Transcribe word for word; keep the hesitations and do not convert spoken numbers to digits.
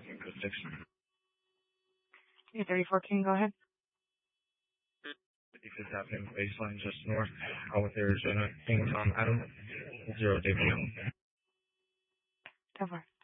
acoustics. Yeah, thirty-four King, go ahead. If it's happening baseline just north, uh, with Arizona, King Tom Adam, zero debut. Go for it.